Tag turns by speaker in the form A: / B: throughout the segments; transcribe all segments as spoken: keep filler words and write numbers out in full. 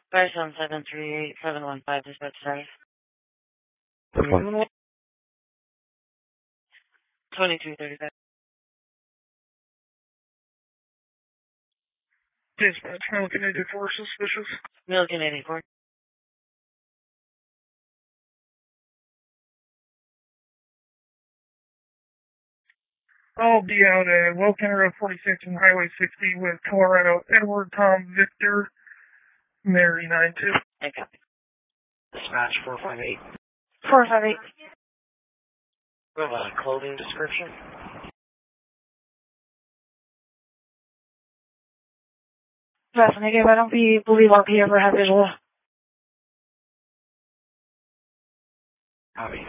A: five seven seven three eight seven one five dispatch service.
B: What?
A: twenty-two thirty-five.
B: Dispatch, Milliken eighty-four, suspicious.
A: Milliken eighty-four.
B: I'll be out at Wilkin Road forty-six and Highway sixty with Colorado Edward Tom Victor Mary nine two.
A: I copy.
C: Dispatch four five eight.
A: four five eight.
C: We have a clothing description.
A: That's negative. I don't be, believe R P ever have visual.
C: Copy.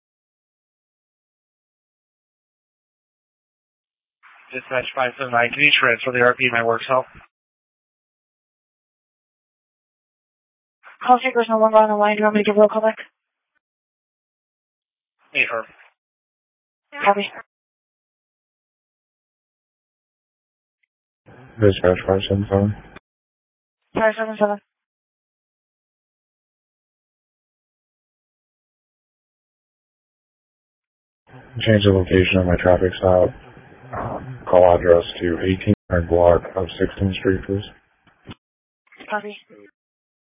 C: Dispatch five seven nine, can you transfer the R P my work cell?
A: Call takers no longer on the line. Do you want me to give roll call back?
C: Hey, her.
A: Copy.
D: Dispatch five seven seven.
A: five seven seven.
D: Change the location of my traffic stop. Um, call address to eighteen block of sixteenth Street, please.
A: Copy.